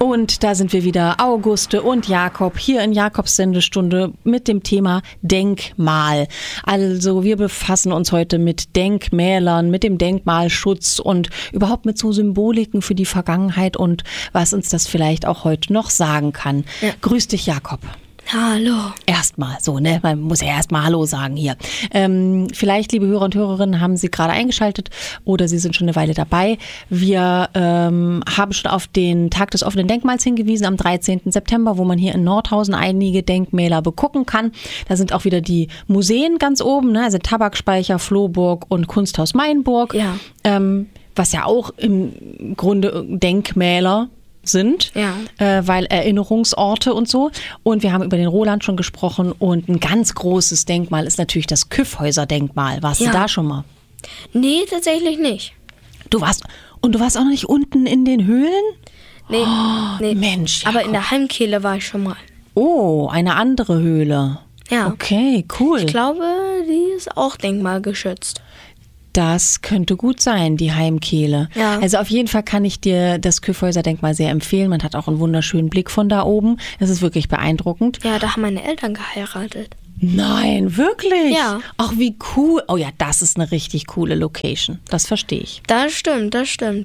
Und da sind wir wieder, Auguste und Jakob, hier in Jakobs Sendestunde mit dem Thema Denkmal. Also wir befassen uns heute mit Denkmälern, mit dem Denkmalschutz und überhaupt mit so Symboliken für die Vergangenheit und was uns das vielleicht auch heute noch sagen kann. Ja. Grüß dich, Jakob. Hallo. Erstmal so, ne? Man muss ja erstmal Hallo sagen hier. Vielleicht, liebe Hörer und Hörerinnen, haben Sie gerade eingeschaltet oder Sie sind schon eine Weile dabei. Wir haben schon auf den Tag des offenen Denkmals hingewiesen am 13. September, wo man hier in Nordhausen einige Denkmäler begucken kann. Da sind auch wieder die Museen ganz oben, ne? Also Tabakspeicher, Flohburg und Kunsthaus Mainburg. Ja. Was ja auch im Grunde Denkmäler sind, weil Erinnerungsorte und so. Und wir haben über den Roland schon gesprochen und ein ganz großes Denkmal ist natürlich das Kyffhäuser-Denkmal. Warst du da schon mal? Nee, tatsächlich nicht. Du warst auch noch nicht unten in den Höhlen? Nee, nee. Mensch. Aber in der Heimkehle war ich schon mal. Oh, eine andere Höhle. Ja. Okay, cool. Ich glaube, die ist auch denkmalgeschützt. Das könnte gut sein, die Heimkehle. Ja. Also auf jeden Fall kann ich dir das Kyffhäuser-Denkmal sehr empfehlen. Man hat auch einen wunderschönen Blick von da oben. Es ist wirklich beeindruckend. Ja, da haben meine Eltern geheiratet. Nein, wirklich? Ja. Ach, wie cool. Oh ja, das ist eine richtig coole Location. Das verstehe ich. Das stimmt, das stimmt.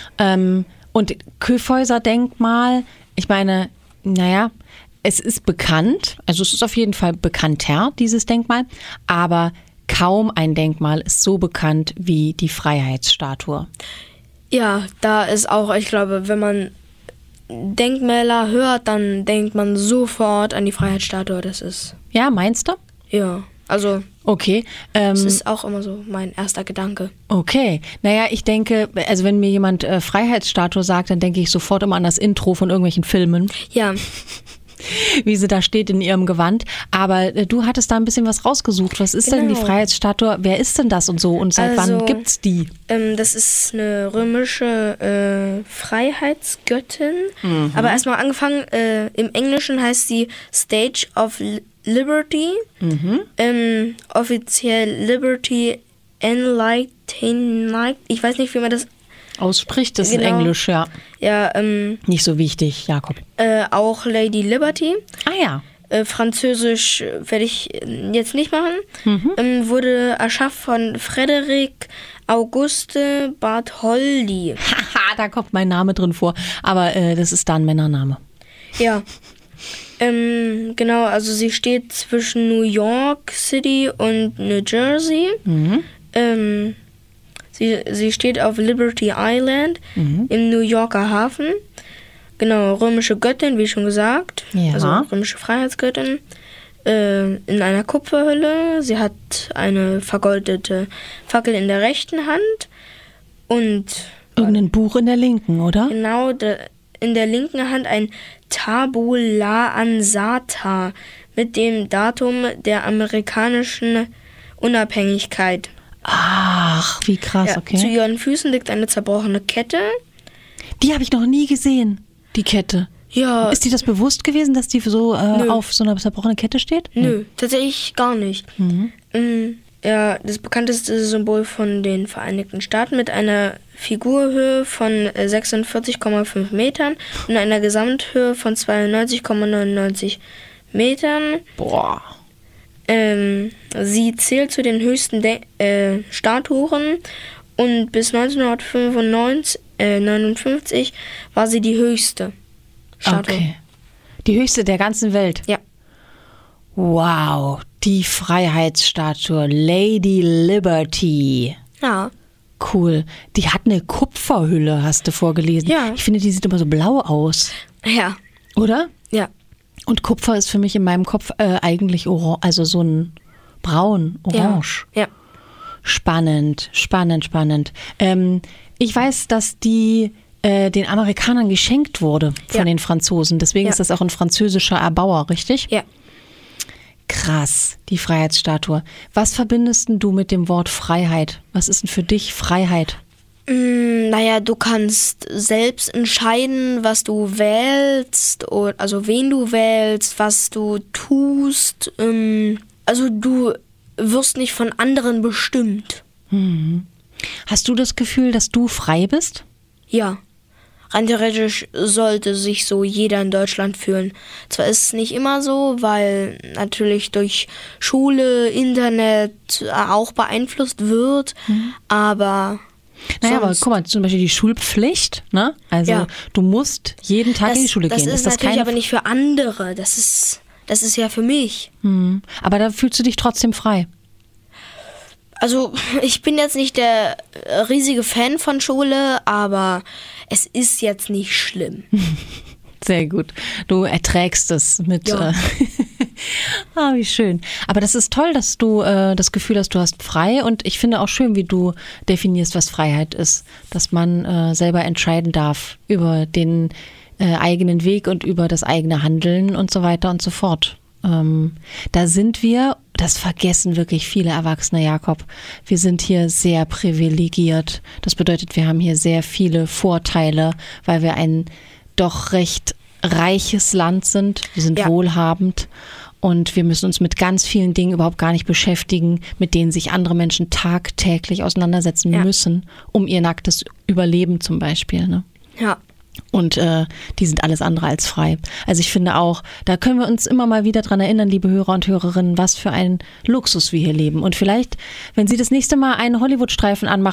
Und Kyffhäuser-Denkmal, ich meine, naja, es ist bekannt. Also es ist auf jeden Fall bekannter, dieses Denkmal. Aber kaum ein Denkmal ist so bekannt wie die Freiheitsstatue. Ja, da ist auch, ich glaube, wenn man Denkmäler hört, dann denkt man sofort an die Freiheitsstatue. Das ist. Ja, meinst du? Ja, also. Okay. Das ist auch immer so mein erster Gedanke. Okay. Naja, ich denke, also wenn mir jemand Freiheitsstatue sagt, dann denke ich sofort immer an das Intro von irgendwelchen Filmen. Ja. Wie sie da steht in ihrem Gewand. Aber du hattest da ein bisschen was rausgesucht. Was ist denn die Freiheitsstatue? Wer ist denn das und so? Und seit wann gibt's die? Das ist eine römische Freiheitsgöttin. Mhm. Aber erstmal angefangen, im Englischen heißt sie Statue of Liberty. Mhm. Offiziell Liberty Enlightened. Ich weiß nicht, wie man das ausspricht, das ist Englisch, ja. Ja, nicht so wichtig, Jakob. Auch Lady Liberty. Ah ja. Französisch werde ich jetzt nicht machen. Mhm. Wurde erschaffen von Frederik Auguste Bartholdi. Haha, da kommt mein Name drin vor. Aber das ist da ein Männername. Ja. Genau, also sie steht zwischen New York City und New Jersey. Mhm. Sie steht auf Liberty Island im New Yorker Hafen. Genau, römische Göttin, wie schon gesagt. Ja. Also römische Freiheitsgöttin. In einer Kupferhülle. Sie hat eine vergoldete Fackel in der rechten Hand. Und irgendein Buch in der linken, oder? Genau, in der linken Hand ein Tabula ansata mit dem Datum der amerikanischen Unabhängigkeit. Ach, wie krass, ja, okay. Zu ihren Füßen liegt eine zerbrochene Kette. Die habe ich noch nie gesehen, die Kette. Ja. Ist dir das bewusst gewesen, dass die so auf so einer zerbrochenen Kette steht? Nö, tatsächlich gar nicht. Mhm. Ja, das bekannteste Symbol von den Vereinigten Staaten mit einer Figurhöhe von 46,5 Metern und einer Gesamthöhe von 92,99 Metern. Boah. Sie zählt zu den höchsten Statuen und bis 1959 war sie die höchste Statue. Okay. Die höchste der ganzen Welt? Ja. Wow, die Freiheitsstatue Lady Liberty. Ja. Cool. Die hat eine Kupferhülle, hast du vorgelesen. Ja. Ich finde, die sieht immer so blau aus. Ja. Oder? Ja. Und Kupfer ist für mich in meinem Kopf eigentlich orange, also so ein braun, orange. Ja. Spannend. Ich weiß, dass die den Amerikanern geschenkt wurde von den Franzosen. Deswegen ist das auch ein französischer Erbauer, richtig? Ja. Krass, die Freiheitsstatue. Was verbindest denn du mit dem Wort Freiheit? Was ist denn für dich Freiheit? Naja, du kannst selbst entscheiden, was du wählst, also wen du wählst, was du tust. Also du wirst nicht von anderen bestimmt. Mhm. Hast du das Gefühl, dass du frei bist? Ja, rein theoretisch sollte sich so jeder in Deutschland fühlen. Zwar ist es nicht immer so, weil natürlich durch Schule, Internet auch beeinflusst wird, aber... Naja, aber guck mal, zum Beispiel die Schulpflicht, ne? Also du musst jeden Tag in die Schule gehen. Das ist natürlich aber nicht für andere, das ist ja für mich. Aber da fühlst du dich trotzdem frei. Also ich bin jetzt nicht der riesige Fan von Schule, aber es ist jetzt nicht schlimm. Sehr gut. Du erträgst es mit... Ja. Wie schön. Aber das ist toll, dass du das Gefühl hast, du hast frei. Und ich finde auch schön, wie du definierst, was Freiheit ist. Dass man selber entscheiden darf über den eigenen Weg und über das eigene Handeln und so weiter und so fort. Da sind wir, das vergessen wirklich viele Erwachsene, Jakob. Wir sind hier sehr privilegiert. Das bedeutet, wir haben hier sehr viele Vorteile, weil wir ein doch recht reiches Land sind. Wir sind wohlhabend und wir müssen uns mit ganz vielen Dingen überhaupt gar nicht beschäftigen, mit denen sich andere Menschen tagtäglich auseinandersetzen müssen, um ihr nacktes Überleben zum Beispiel. Ne? Ja. Und die sind alles andere als frei. Also ich finde auch, da können wir uns immer mal wieder dran erinnern, liebe Hörer und Hörerinnen, was für ein Luxus wir hier leben. Und vielleicht, wenn Sie das nächste Mal einen Hollywood-Streifen anmachen,